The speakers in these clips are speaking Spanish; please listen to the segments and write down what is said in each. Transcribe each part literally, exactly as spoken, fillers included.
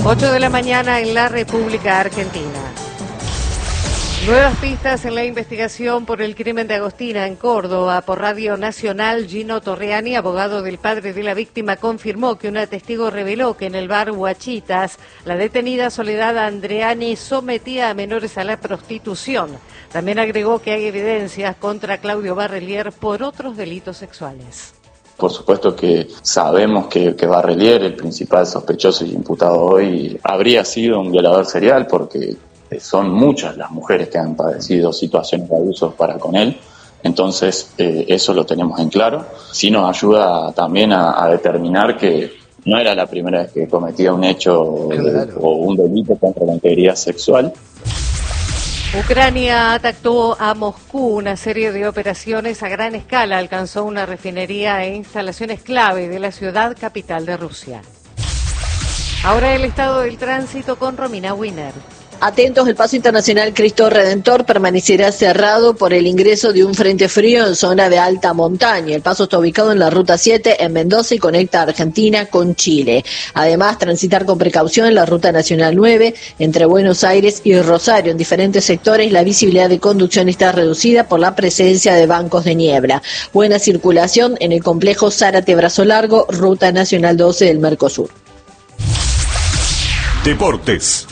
ocho de la mañana en la República Argentina. Nuevas pistas en la investigación por el crimen de Agostina en Córdoba. Por Radio Nacional, Gino Torreani, abogado del padre de la víctima, confirmó que una testigo reveló que en el bar Huachitas, la detenida Soledad Andreani sometía a menores a la prostitución. También agregó que hay evidencias contra Claudio Barrelier por otros delitos sexuales. Por supuesto que sabemos que, que Barrelier, el principal sospechoso y imputado hoy, habría sido un violador serial porque son muchas las mujeres que han padecido situaciones de abusos para con él, entonces eh, eso lo tenemos en claro. Sí nos ayuda también a, a determinar que no era la primera vez que cometía un hecho claro. de, o un delito contra la integridad sexual. Ucrania atacó a Moscú. Una serie de operaciones a gran escala alcanzó una refinería e instalaciones clave de la ciudad capital de Rusia. Ahora el estado del tránsito con Romina Wiener. Atentos, el paso internacional Cristo Redentor permanecerá cerrado por el ingreso de un frente frío en zona de alta montaña. El paso está ubicado en la ruta siete en Mendoza y conecta a Argentina con Chile. Además, transitar con precaución en la ruta nacional nueve entre Buenos Aires y Rosario. En diferentes sectores la visibilidad de conducción está reducida por la presencia de bancos de niebla. Buena circulación en el complejo Zárate Brazo Largo, ruta nacional doce del Mercosur. Deportes.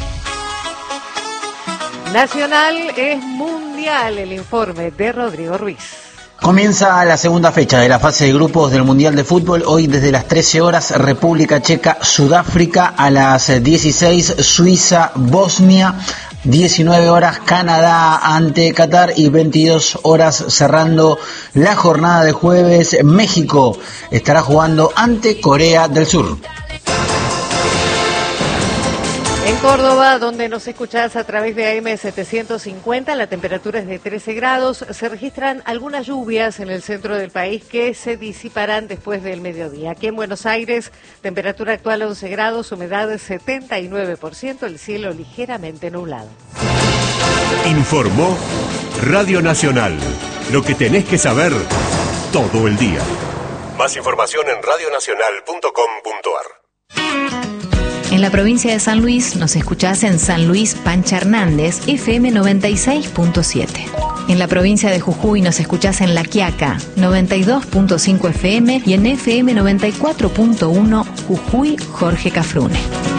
Nacional es mundial, el informe de Rodrigo Ruiz. Comienza la segunda fecha de la fase de grupos del Mundial de Fútbol. Hoy desde las trece horas, República Checa, Sudáfrica. A las dieciséis, Suiza, Bosnia. diecinueve horas, Canadá ante Qatar. Y veintidós horas, cerrando la jornada de jueves, México estará jugando ante Corea del Sur. En Córdoba, donde nos escuchás a través de A M setecientos cincuenta, la temperatura es de trece grados. Se registran algunas lluvias en el centro del país que se disiparán después del mediodía. Aquí en Buenos Aires, temperatura actual once grados, humedad setenta y nueve por ciento, el cielo ligeramente nublado. Informó Radio Nacional. Lo que tenés que saber todo el día. Más información en radio nacional punto com punto a r. En la provincia de San Luis nos escuchás en San Luis Pancha Hernández, F M noventa y seis punto siete. En la provincia de Jujuy nos escuchás en La Quiaca, noventa y dos punto cinco F M y en F M noventa y cuatro punto uno Jujuy Jorge Cafrune.